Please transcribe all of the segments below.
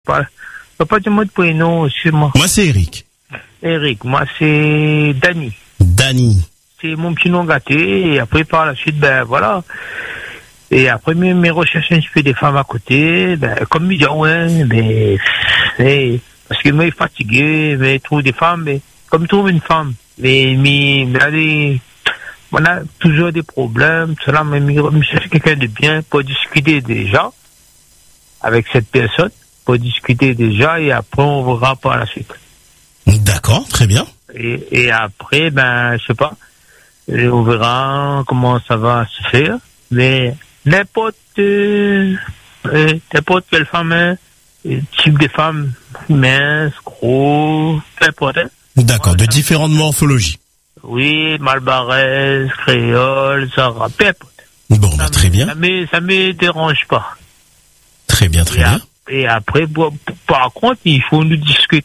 Pas de mot de prénom, c'est moi. Moi, c'est Eric. Eric, moi, c'est Danny. Danny. C'est mon petit nom gâté, et après, par la suite, ben, voilà. Et après, mes recherches un petit peu des femmes à côté, ben, comme ils disent, ouais, ben, parce que moi, je suis fatigué, mais je trouve des femmes, mais, comme je trouve une femme, mais, on a toujours des problèmes, cela, mais, je cherche quelqu'un de bien pour discuter déjà avec cette personne, pour discuter déjà, et après, on verra par la suite. D'accord, très bien. Et après, ben, je sais pas, on verra comment ça va se faire, mais n'importe quelle femme, hein, type de femme, mince, gros, peu importe. Hein. D'accord, de différentes morphologies. Oui, malbarès, créole, Zara, peu importe. Bon, bah, très bien. Ça me dérange pas. Très bien, très bien. Et après, par contre, il faut nous discuter.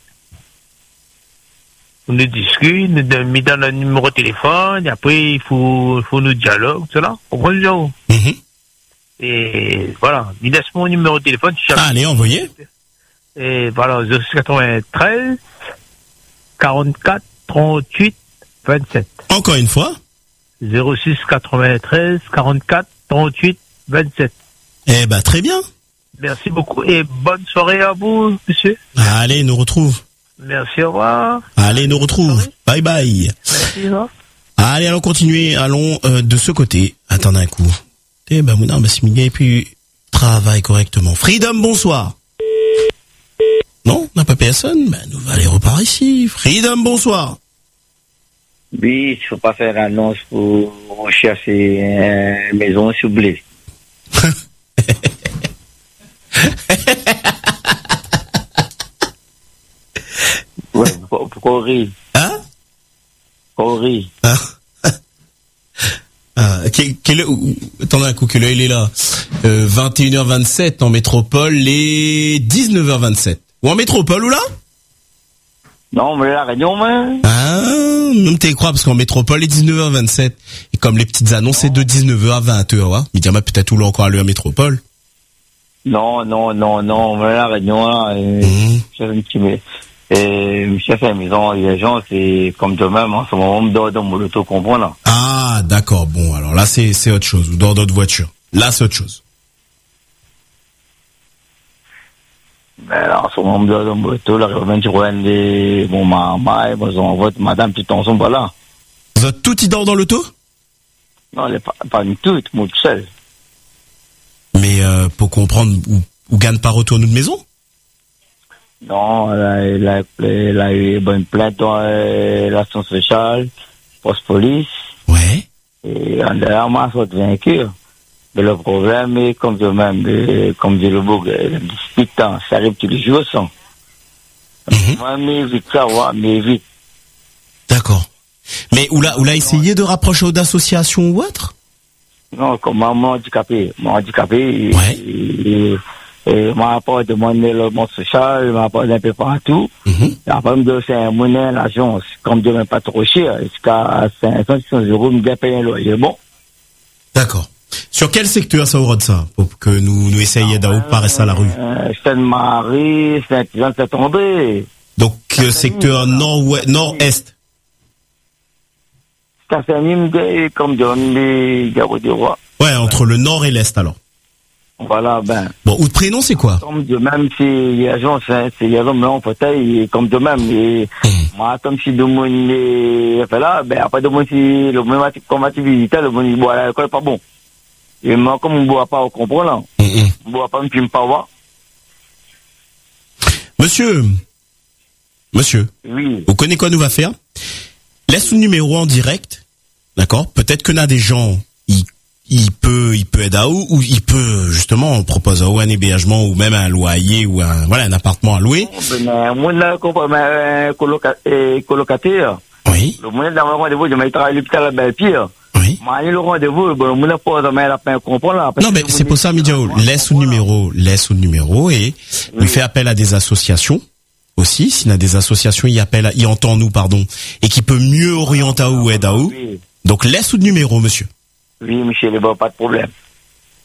On nous discute, nous donne un numéro de téléphone, et après, il faut nous dialoguer, cela. Comprenez-vous? Et voilà, il laisse mon numéro de téléphone. Allez, envoyez. Et voilà, 0693 44 38 27. Encore une fois. 0693 44 38 27. Eh ben, très bien. Merci beaucoup et bonne soirée à vous, monsieur. Allez, nous retrouve. Merci, au revoir. Allez, nous retrouve. Bye bye. Merci, au revoir. Allez, allons continuer. Allons de ce côté. Attendez un coup. Eh ben, Mouna, Bassimigay, et puis travaille correctement. Freedom, bonsoir. Non, on n'a pas personne. Ben, nous allons aller repart ici. Freedom, bonsoir. Oui, il faut pas faire annonce pour chercher une maison sur blé. Ouais, pourquoi on rit? Hein? On rit. Attendez un coup, quelle heure il est là? 21h27 en métropole et 19h27. Ou en métropole ou là? Non, mais la réunion, moi. Ah, même t'es croire parce qu'en métropole est 19h27. Et comme les petites annonces, c'est de 19h à 20h, hein. Mais dis-moi peut-être où là encore à l'heure métropole. Non, mais la réunion, là, monsieur fait maison, les gens, c'est comme de même, en ce moment, on dort dans mon auto, comprend, là. Ah, d'accord, bon, alors là, c'est autre chose, ou dans d'autres voitures. Là, c'est autre chose. Ben, là, en ce moment, on dort dans mon auto, là, même si on les, bon, madame, tout ensemble, voilà. Vous êtes tout y dort dans l'auto? Non, pas une toute, moi, tout seul. Mais, pour comprendre, où gagne pas retourner de maison? Non, elle a eu une plainte dans l'action sociale, post-police. Ouais. Et en derrière moi, soit vaincu. Mais le problème est, comme de même, comme dit le bouc, le disputant, ça arrive tous les jours, ça. Moi, mais vite, ça va, mais vite. D'accord. Mais où l'a essayé de rapprocher d'associations ou autre? Non, comme moi, handicapé. Ouais. Et m'a pas demandé le monde social, m'a pas un peu partout. Après, me c'est un monnaie, l'agence, comme de même pas trop cher, jusqu'à 500 euros, me payer un loyer. Bon. D'accord. Sur quel secteur ça aura de ça, pour que nous essayions d'aller ça à la rue? Sainte-Marie, Saint-Jean, Saint-André. Donc, secteur nord-est. C'est un famille, comme John, les Gabos du Roi. Ouais, entre le nord et l'est, alors. Voilà, ben. Bon, ou de prénom, c'est quoi? Comme de même, c'est agent, c'est agent, mais on fauteuil, comme de même, et, moi, comme si de mon, fait là, ben, après de mon, si, le même, comme activité, le mon, il boit à l'école, pas bon. Et moi, comme on boit pas, on comprend, là. On boit pas, on ne pas voir. Monsieur. Oui. Vous connaissez quoi nous va faire? Laisse le numéro en direct. D'accord? Peut-être que là, des gens, il peut aider à ou il peut, justement, on propose un hébergement ou même un loyer ou un appartement à louer. Moi, là, colocataire. Oui. Le monde dans le rendez-vous, je m'ai travaillé à l'hôpital à Belle-Pierre. Oui. Mais le rendez-vous, bon, mon pas dans la peine comprendre. Non, mais c'est pour ça, Midiao, laisse le numéro et il fait appel à des associations. Aussi, s'il y a des associations, il entend nous, et qui peut mieux orienter à où aide à où. Donc, laisse le numéro, monsieur. Oui, monsieur, pas de problème.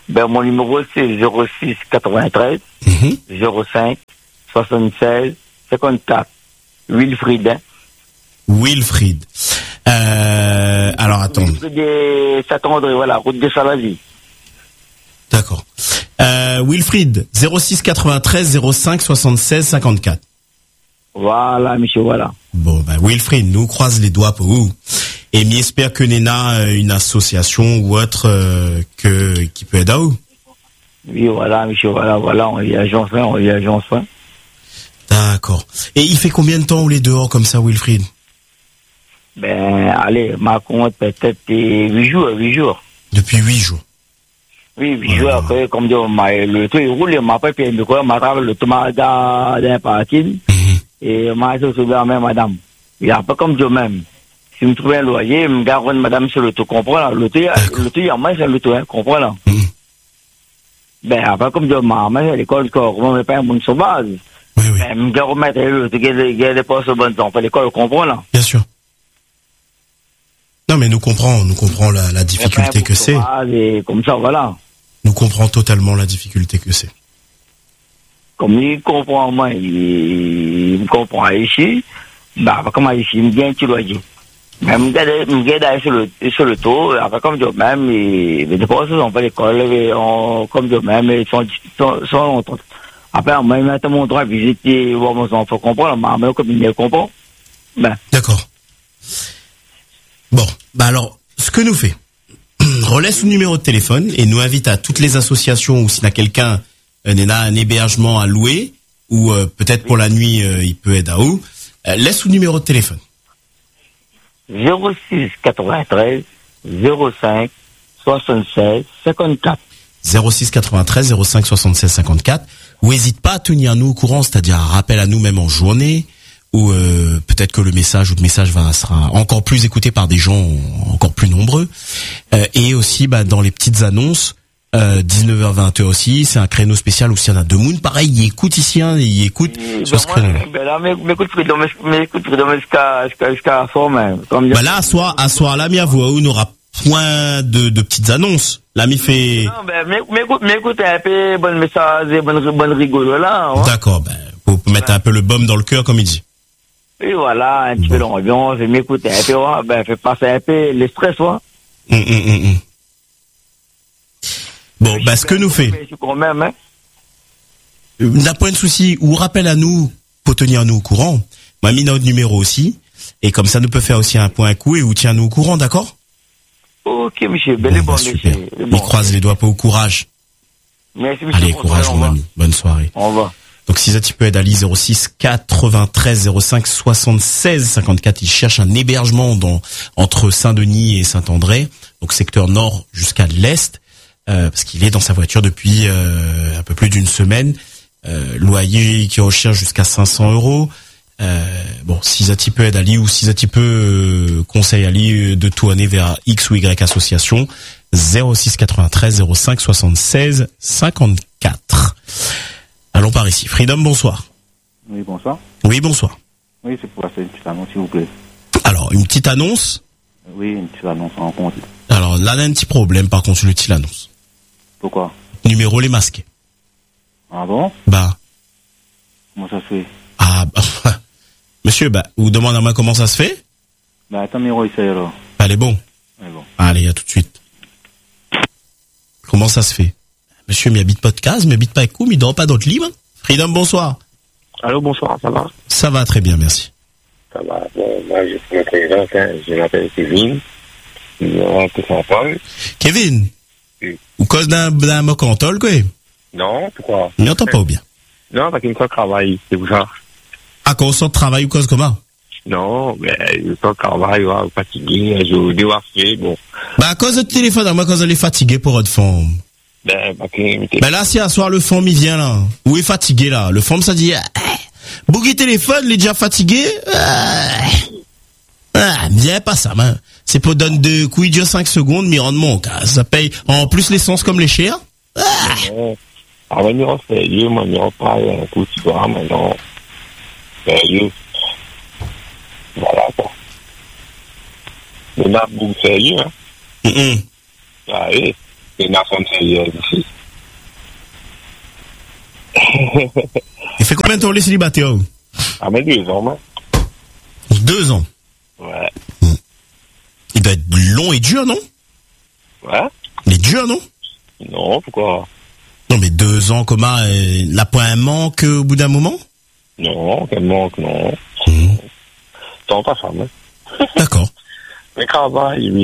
Ben, mon numéro, c'est 06 93 05 76 54. Wilfried, hein. Wilfried. Alors, attends. Saint-André, voilà, route de Salazie. D'accord. Wilfried, 06 93 05 76 54. Voilà, monsieur, voilà. Bon, ben, Wilfried, nous croise les doigts pour vous. Et j'espère que Nena, une association ou autre, qui peut aider à vous. Oui, voilà, monsieur, voilà, on y agence, hein. D'accord. Et il fait combien de temps où les dehors comme ça, Wilfried? Ben, allez, ma compte, peut-être 8 jours. Depuis 8 jours. Oui, 8 jours après, comme dire, le truc, il roule, m'a pas payé, mais quoi, m'a travaillé le tomate d'un parking, et m'a été sauvé à même, madame. Il n'y a pas comme Dieu même. Si me trouvez un loyer, me garde madame sur le tout, comprends là? Le tout, il y a moins, c'est le tout, hein, comprends là? Ben, après, comme Dieu m'a, à l'école, on ne met pas un bon sauvage. Oui. Ben, me garde remettre le tout, il y a des postes au bon temps, à l'école, comprends là? Bien sûr. Non, mais nous comprenons la difficulté que c'est. Comme ça, voilà. Nous comprenons totalement la difficulté que c'est. Comme il comprend moi, il me comprend ici, bah, comme ici, il me vient un petit loyer. Mais me garde sur le taux, après, comme Dieu même, les dépenses sont pas l'école, comme Dieu même, ils sont, après, moi, il m'a mon droit à visiter, voir mon enfant comprendre, mais comme il ne comprend, ben. D'accord. Bon, bah alors, ce que nous fait, relaisse le numéro de téléphone et nous invite à toutes les associations ou s'il y a quelqu'un, un hébergement à louer, ou peut-être pour la nuit, il peut aider à où, laisse le numéro de téléphone. 06 93 05 76 54. 06 93 05 76 54. Ou n'hésite pas à tenir nous au courant, c'est-à-dire un rappel à nous même en journée, ou peut-être que le message sera encore plus écouté par des gens encore plus nombreux. Et aussi dans les petites annonces, 19h-20h aussi, c'est un créneau spécial où s'il y en a deux moons, pareil, il écoute ici, il écoute sur ce créneau. M'écoute Freedom jusqu'à la forme. Bah là, à soir, l'ami à vous, on n'aura point de petites annonces. L'ami fait... Non, m'écoute un peu, bon message, bonne rigolo là. Hein. D'accord, pour mettre un peu le baume dans le cœur, comme il dit. Et voilà, un petit peu d'ambiance, m'écoute un peu, fait passer un peu le stress, ouais. Bon, ce que nous fait. N'a point de souci, ou rappelle à nous, pour tenir nous au courant. Moi, mis notre numéro aussi. Et comme ça, nous peut faire aussi un point à coup et ou tient nous au courant, d'accord? Ok, monsieur, bel et bon, super. Il croise les doigts pour au courage. Merci, monsieur. Allez, courage, mon ami. Bonne soirée. Au revoir. Donc, si ça peut aider Ali 06 93 05 76 54, il cherche un hébergement entre Saint-Denis et Saint-André, donc secteur nord jusqu'à l'est, parce qu'il est dans sa voiture depuis un peu plus d'une semaine. Loyer qui recherche jusqu'à 500 €. Si ça peut aider Ali ou si ça peut conseille Ali de tourner vers X ou Y association 06 93 05 76 54. Allons par ici. Freedom, bonsoir. Oui, bonsoir. Oui, bonsoir. Oui, c'est pour passer une petite annonce, s'il vous plaît. Alors, une petite annonce? Oui, une petite annonce en compte. Alors, là, il y a un petit problème, par contre, sur le petite annonce. Pourquoi? Numéro les masqués. Ah bon? Comment ça se fait? Monsieur, vous demandez à moi comment ça se fait? Attends, numéro, essaye alors. Allez, bon. Oui, bon. Allez, à tout de suite. Comment ça se fait? Monsieur, m'y habite pas de case, m'y habite pas avec coup, m'y dort pas d'autres livres. Freedom, bonsoir. Allô, bonsoir, ça va? Ça va très bien, merci. Ça va. Bon, moi, je me présente, je m'appelle Kevin. Je suis Saint-Paul. Kevin? Oui. Ou cause d'un mocantol, quoi? Non, pourquoi? Il n'entend pas ou bien? Non, parce qu'il me fait travail, c'est pour ça. À cause de travail ou cause comment? Non, mais je sors travail, fatigué, je dois faire, bon. À cause de téléphone, à moi, cause elle est fatiguée pour votre forme. Là, si à soir le forme, il vient là. Ou est fatigué là. Le forme, ça dit, bougie téléphone, il est déjà fatigué. Viens pas ça, man. C'est pour donner deux couilles de 5 secondes, mais rendement, ça paye en plus l'essence comme les chers. Avant, il y a sérieux, moi, il y a pas un coup de soir, maintenant. Sérieux. Voilà, quoi. Mais là, vous sérieux, hein? Ah oui. Et une femme sérieuse ici. Il fait combien de temps les célibataires? Ah, mais 2 ans, moi. 2 ans? Ouais. Il doit être long et dur, non? Ouais. Il est dur, non? Non, pourquoi? Non, mais 2 ans, comment? N'a pas un manque au bout d'un moment? Non, quel manque, non. Tant pas femme, hein. D'accord. Mais travail, oui.